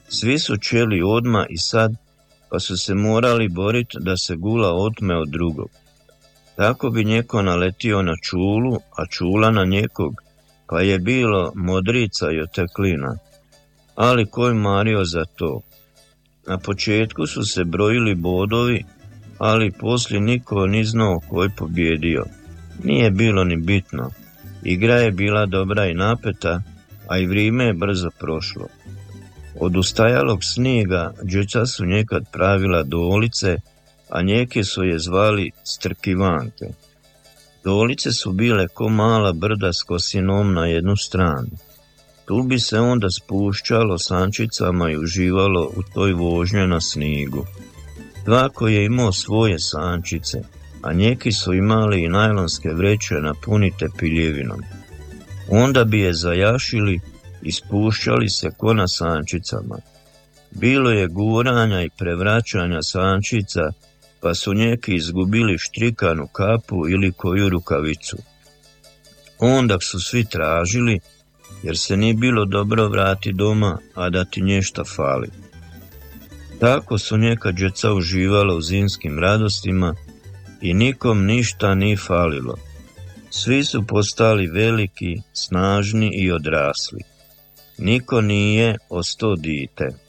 Svi su čeli odma i sad, pa su se morali boriti da se gula otme od drugog. Tako bi njeko naletio na čulu, a čula na njekog, pa je bilo modrica i oteklina. Ali koj mario za to? Na početku su se brojili bodovi, ali poslije niko ni znao koji pobjedio. Nije bilo ni bitno. Igra je bila dobra i napeta, a i vrijeme je brzo prošlo. Od ustajalog snijega djeca su nekad pravila dolice, a njeke su je zvali strkivanke. Dolice su bile ko mala brda s kosinom na jednu stranu. Tu bi se onda spušćalo sančicama i uživalo u toj vožnje na snigu. Svako je imao svoje sančice, a neki su imali i najlonske vreće napunite piljevinom. Onda bi je zajašili i spušćali se ko na sančicama. Bilo je guranja i prevraćanja sančica, pa su neki izgubili štrikanu kapu ili koju rukavicu. Onda su svi tražili, jer se nije bilo dobro vrati doma, a da ti nešto fali. Tako su neka djeca uživala u zimskim radostima i nikom ništa nije falilo. Svi su postali veliki, snažni i odrasli. Niko nije ostao dite.